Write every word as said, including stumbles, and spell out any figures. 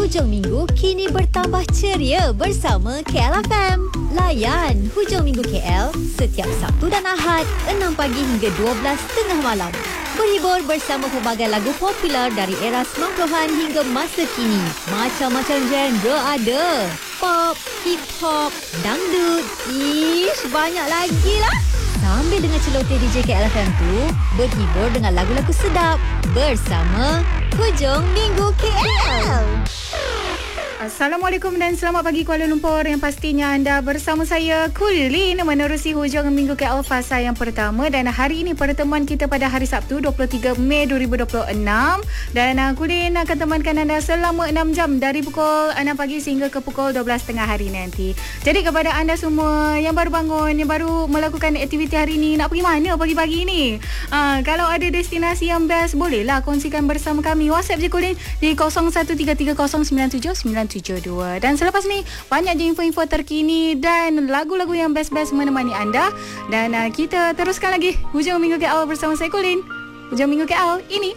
Hujung minggu kini bertambah ceria bersama K L F M. Layan Hujung Minggu K L setiap Sabtu dan Ahad enam pagi hingga dua belas tengah malam. Berhibur bersama pelbagai lagu popular dari era sembilan puluhan hingga masa kini. Macam-macam genre ada. Pop, hip hop, dangdut. Ish, banyak lagi lah. Sambil dengan celoteh D J K L F M tu, berhibur dengan lagu-lagu sedap bersama Hujung Minggu K L. Assalamualaikum dan selamat pagi Kuala Lumpur. Yang pastinya anda bersama saya Kulin menerusi Hujung Minggu K L fasa yang pertama, dan hari ini pertemuan kita pada hari Sabtu dua puluh tiga Mei dua ribu dua puluh enam, dan uh, Kulin akan temankan anda selama enam jam dari pukul enam pagi sehingga ke pukul dua belas tengah hari nanti. Jadi kepada anda semua yang baru bangun, yang baru melakukan aktiviti hari ini, nak pergi mana pagi-pagi ni? Uh, kalau ada destinasi yang best, bolehlah kongsikan bersama kami. WhatsApp je Kulin di kosong satu tiga tiga kosong sembilan tujuh sembilan tujuh dua. Dan selepas ni banyak je info-info terkini dan lagu-lagu yang best-best menemani anda. Dan uh, kita teruskan lagi Hujung Minggu K L bersama saya Kulin. Hujung Minggu K L ini